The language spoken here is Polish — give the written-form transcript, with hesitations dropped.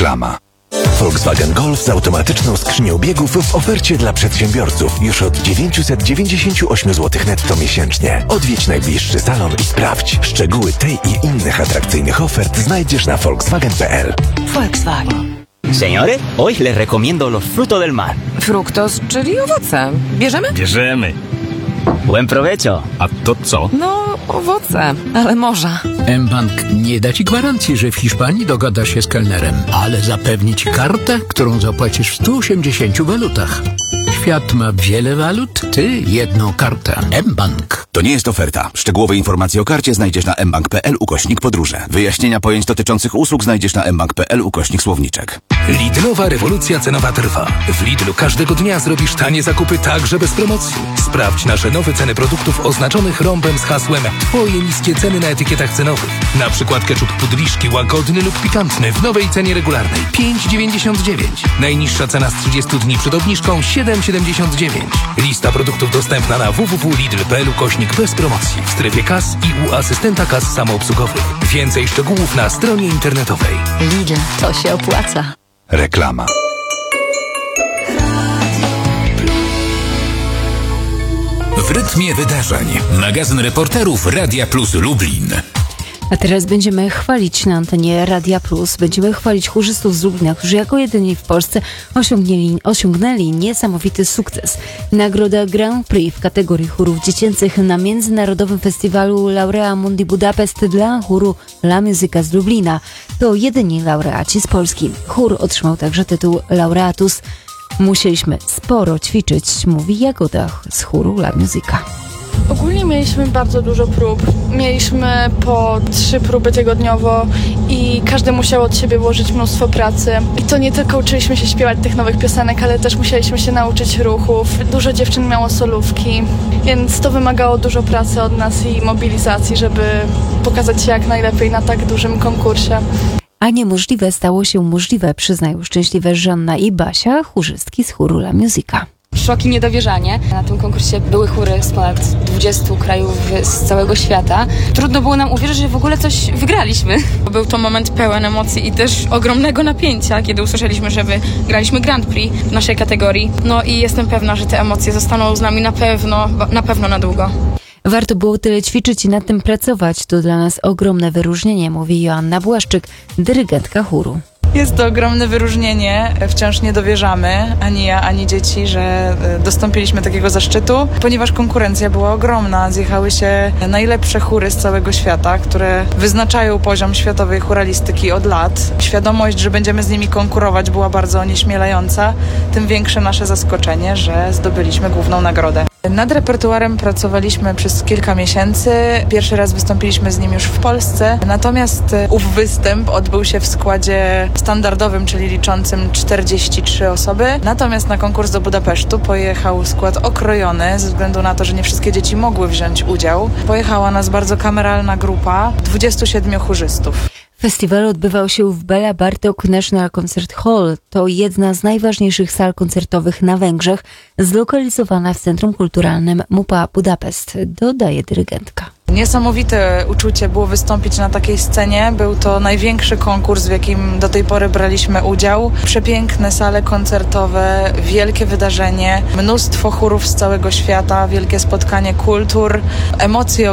Reklama. Volkswagen Golf z automatyczną skrzynią biegów w ofercie dla przedsiębiorców już od 998 zł netto miesięcznie. Odwiedź najbliższy salon i sprawdź. Szczegóły tej i innych atrakcyjnych ofert znajdziesz na volkswagen.pl. Volkswagen. Señores, hoy les recomiendo los frutos del mar. Fruktos, czyli owoce. Bierzemy? Bierzemy. Buen provecho. A to co? No, owoce, ale morza. mBank nie da ci gwarancji, że w Hiszpanii dogadasz się z kelnerem, ale zapewni ci kartę, którą zapłacisz w 180 walutach. Świat ma wiele walut, ty jedną kartę. mBank. To nie jest oferta. Szczegółowe informacje o karcie znajdziesz na mbank.pl/podróże. Wyjaśnienia pojęć dotyczących usług znajdziesz na mbank.pl/słowniczek. Lidlowa rewolucja cenowa trwa. W Lidlu każdego dnia zrobisz tanie zakupy także bez promocji. Sprawdź nasze nowe ceny produktów oznaczonych rąbem z hasłem Twoje niskie ceny na etykietach cenowych. Na przykład ketchup Pudliszki łagodny lub pikantny w nowej cenie regularnej 5,99. Najniższa cena z 30 dni przed obniżką 7,79. Lista produktów dostępna na www.lidl.pl/bez promocji w strefie kas i u asystenta kas samoobsługowych. Więcej szczegółów na stronie internetowej. Lidl, to się opłaca. Reklama. W rytmie wydarzeń. Magazyn reporterów Radia Plus Lublin. A teraz będziemy chwalić na antenie Radia Plus. Będziemy chwalić chórzystów z Lublina, którzy jako jedyni w Polsce osiągnęli niesamowity sukces. Nagroda Grand Prix w kategorii chórów dziecięcych na Międzynarodowym Festiwalu Laurea Mundi Budapest dla chóru La Musica z Lublina. To jedyni laureaci z Polski. Chór otrzymał także tytuł Laureatus. Musieliśmy sporo ćwiczyć, mówi Jagoda z chóru La Musica. Ogólnie mieliśmy bardzo dużo prób. Mieliśmy po 3 próby tygodniowo i każdy musiał od siebie włożyć mnóstwo pracy. I to nie tylko uczyliśmy się śpiewać tych nowych piosenek, ale też musieliśmy się nauczyć ruchów. Dużo dziewczyn miało solówki, więc to wymagało dużo pracy od nas i mobilizacji, żeby pokazać się jak najlepiej na tak dużym konkursie. A niemożliwe stało się możliwe, przyznają szczęśliwe Żanna i Basia, chórzystki z chóru La Musica. Szok i niedowierzanie. Na tym konkursie były chóry z ponad 20 krajów z całego świata. Trudno było nam uwierzyć, że w ogóle coś wygraliśmy. Był to moment pełen emocji i też ogromnego napięcia, kiedy usłyszeliśmy, że wygraliśmy Grand Prix w naszej kategorii. No i jestem pewna, że te emocje zostaną z nami na pewno na długo. Warto było tyle ćwiczyć i nad tym pracować. To dla nas ogromne wyróżnienie, mówi Joanna Błaszczyk, dyrygentka chóru. Jest to ogromne wyróżnienie. Wciąż nie dowierzamy, ani ja, ani dzieci, że dostąpiliśmy takiego zaszczytu, ponieważ konkurencja była ogromna. Zjechały się najlepsze chóry z całego świata, które wyznaczają poziom światowej chóralistyki od lat. Świadomość, że będziemy z nimi konkurować, była bardzo onieśmielająca. Tym większe nasze zaskoczenie, że zdobyliśmy główną nagrodę. Nad repertuarem pracowaliśmy przez kilka miesięcy. Pierwszy raz wystąpiliśmy z nim już w Polsce. Natomiast ów występ odbył się w składzie standardowym, czyli liczącym 43 osoby. Natomiast na konkurs do Budapesztu pojechał skład okrojony, ze względu na to, że nie wszystkie dzieci mogły wziąć udział. Pojechała nas bardzo kameralna grupa 27 chórzystów. Festiwal odbywał się w Bela Bartok National Concert Hall. To jedna z najważniejszych sal koncertowych na Węgrzech, zlokalizowana w Centrum Kulturalnym MUPA Budapest, dodaje dyrygentka. Niesamowite uczucie było wystąpić na takiej scenie. Był to największy konkurs, w jakim do tej pory braliśmy udział. Przepiękne sale koncertowe, wielkie wydarzenie, mnóstwo chórów z całego świata, wielkie spotkanie kultur, emocje